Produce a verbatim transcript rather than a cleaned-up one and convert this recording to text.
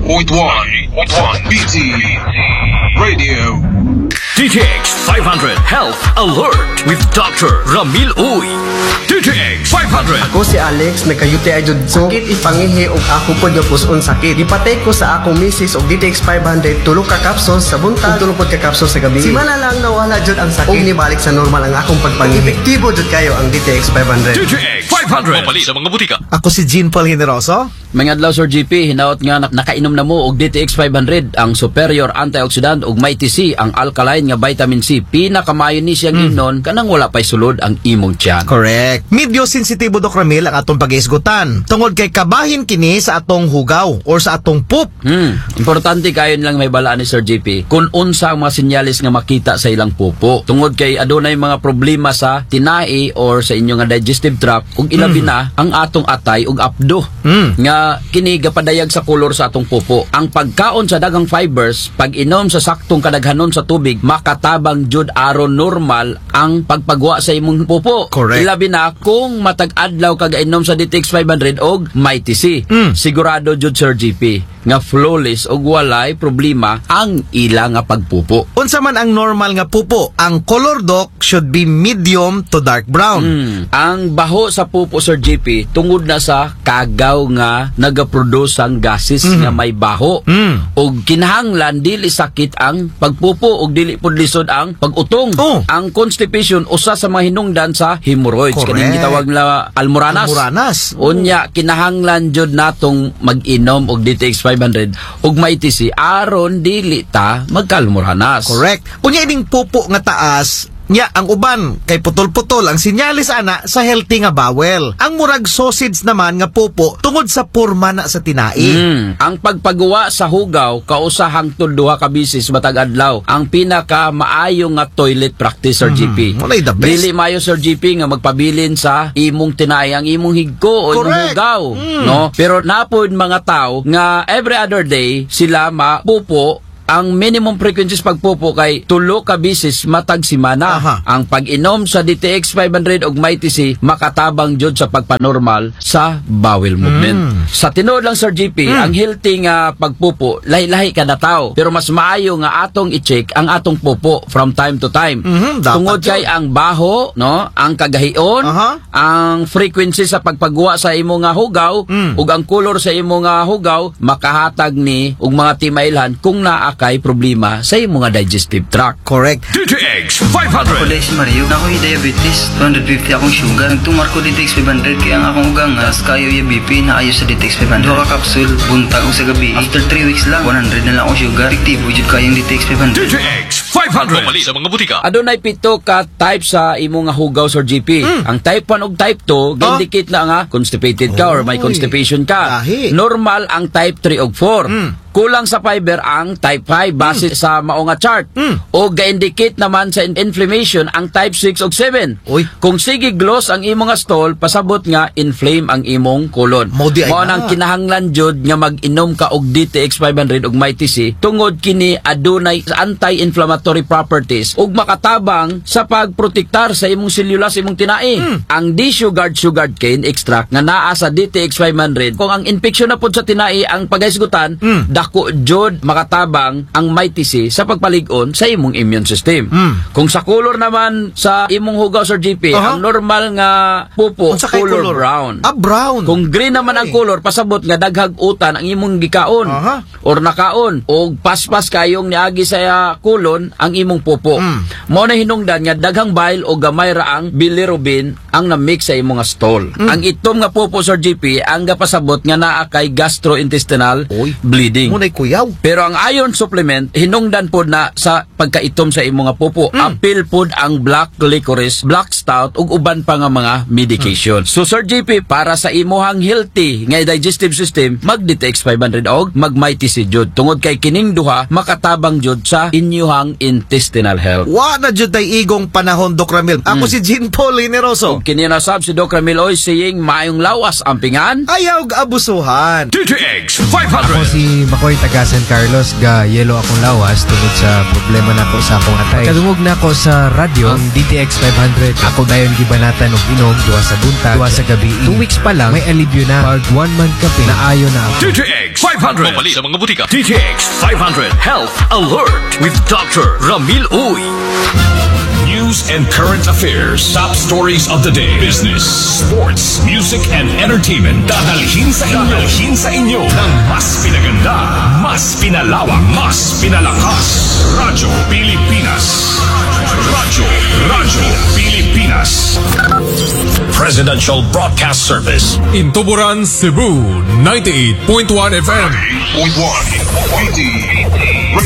point one B T Radio. D T X five hundred Health Alert with Doctor Ramil Uy. D T X five hundred. Ako si Alex, nagkayuti ay jud ko. Sakit ipangihi og ako pod nga puson sakit. Ipatay ko sa akong misis og D T X five hundred tulo ka capsules sa buntag, tulo pod ka capsules sa gabi. Simana lang nawala jud ang sakit. Og nibalik sa normal ang akong pagpangihi. Epektibo jud kayo ang D T X five hundred. D T X five hundred. Mapali sa mga butika. Ako si Jean Paul Generoso. Mga adlaw Sir G P, hinaot nga na, nakainom na mo og D T X five hundred, ang superior antioxidant ug may T C, ang alkaline nga vitamin C. Pinakamayo ni siyang mm. inon kanang wala pay sulod ang imong tiyan. Correct. Medyo sensitibo Doc Ramil ang atong pag-isgutan tungod kay kabahin kini sa atong hugaw or sa atong poop. Hmm. Importante kayo nilang may balaan ni Sir G P kung unsa ang mga sinyalis nga makita sa ilang pupo. Tungod kay adunay mga problema sa tinai or sa inyo nga digestive tract ug ilabi mm. na ang atong atay ug apdo. Mm. Nga kini gapadayag sa kolor sa atong pupo. Ang pagkaon sa daghang fibers, pag-inom sa saktong kadaghanon sa tubig, makatabang jud aron normal ang pagpagwa sa imong pupo. Correct. Ilabi na kung matag adlaw kag inom sa D T X five hundred og may T C. Mm. Sigurado jud Sir G P nga flawless og walay problema ang ila nga pagpupo. Unsa man ang normal nga pupo, ang color Doc should be medium to dark brown. Mm. Ang baho sa pupo Sir G P tungod na sa kagaw nga nagaproduce ang gases mm. nga may baho. Mm. Og kinahanglan dili sakit ang pagpupo og dili pud lisod ang pag-utong. Oh. Ang constipation usa sa mga hinungdan sa hemorrhoids kaning gitawag na almoranas. Almoranas. Unya kinahanglan jud natong mag-inom og D T X five hundred ug may T C aron dili ta magkalmoranas. Correct. Unya ining pupo nga taas nya ang uban kay putol-putol ang sinyalis ana sa healthy nga bowel. Ang murag sausage naman nga pupo tungod sa porma na sa tinai. Mm. Ang pagpagawa sa hugaw kausa hangtod duha ka bisis matag adlaw ang pinaka maayo nga toilet practice Sir mm. G P. Dili maayo Sir G P nga magpabilin sa imong tinai ang imong higko o imong hugaw, mm. no? Pero napod mga tao nga every other day sila mapupo. Ang minimum frequencies pagpupo kay tulo ka bisis matag simana. Aha. Ang pag-inom sa D T X five hundred og may T C makatabang jud sa pagpanormal sa bowel movement. Mm. Sa tinuod lang Sir G P, mm. ang healthy nga pagpupo lahi-lahi kada tawo, pero mas maayo nga atong i-check ang atong pupo from time to time. Mm-hmm, tungod kay ang baho, no, ang kagahion, uh-huh. ang frequency sa pagpagwa sa imo nga hugaw mm. ug ang color sa imo nga hugaw makahatag ni og mga timailhan kung naa kay problema sa imong nga digestive tract. Correct. D T X five hundred. Ako si Mario. Ako yung diabetes. two hundred fifty akong sugar. Nagtumar ko D T X five hundred kaya ang akong ugang as kayo yung B P na ayos sa D T X five hundred. Dua ka capsule, buntag ko sa gabi. After three weeks lang, one hundred na lang akong sugar. Epektibo jud kayo yung D T X five hundred. D T X five hundred. Mapali sa mga butika. Adunay pito ka type sa imong nga hugaw Sir G P. Mm. Ang type one ug type two, indicate na nga constipated ka oh, or may constipation ka. Ahi. Normal ang type three ug four. Mm. Kulang sa fiber ang type five base mm. sa mao nga chart. Mm. O ga-indicate naman sa inflammation ang type six ug seven. Uy. Kung sige gloss ang imong nga stool, pasabot nga inflame ang imong colon. Mao nang kinahanglan jud nga mag-inom ka og D T X five hundred ug may T C tungod kini adunay anti-inflammatory properties ug makatabang sa pagprotektar sa imong selula sa imong tinai. Mm. Ang D-sugared sugared cane extract nga naa sa D T X five hundred kung ang infection na pud sa tinai ang pagahisgutan, mm. dako jud makatabang ang may T C sa pagpalig-on sa imong immune system. Mm. Kung sa color naman sa imong hugaw Sir G P, uh-huh. ang normal nga pupo color, color brown. Ah, brown. Kung green naman okay. ang color, pasabot nga daghag utan ang imong gikaon uh-huh. or nakaon o paspas kayong niagi sa kulon ang imong pupo. Mm. Mao na hinungdan nga daghang bile o gamay ra ang bilirubin ang na-mix sa imong stool. Mm. Ang itom nga pupo Sir G P ang gapasabot nga naa kay gastrointestinal Oy. bleeding. Munay kuyaw. Pero ang iron supplement hinungdan pod na sa pagkaitom sa imong nga pupo. Mm. Apil pod ang black licorice, black stout ug uban pa nga mga medication. Mm. So Sir G P, para sa imuhang healthy nga digestive system, mag D T X five hundred og mag may T C jud tungod kay kining duha makatabang jud sa inyuhang intestinal health. Wa na jud tay igong panahon Doc Ramil. Ako mm. si Jean Paul Generoso. Ug kini na sab si Doc Ramil oy saying maayong lawas ang pingan. Ayaw abusuhan. D T X five hundred. Ako si Bako ako'y taga San Carlos, ga yelo akong lawas tungod sa problema nako sa akong atay. Kadungog nako sa radyo ang D T X five hundred. Ako dayon gibanatan og inom duwa sa buntag, duwa sa gabi. Two weeks pa lang may alibyo na. Pag one month kape na ayo na ako. D T X five hundred. Mabali sa mga butika. D T X five hundred Health Alert with Doctor Ramil Uy. News and current affairs. Top stories of the day. Business, sports, music, and entertainment. Dadalhin sa inyo. Dadalhin sa inyo ng mas pinaganda, mas pinalawak, mas pinalakas. Radyo Pilipinas. Radyo, Radyo Pilipinas. Presidential Broadcast Service. In Tuburan, Cebu, ninety-eight point one F M. ninety-eight point one.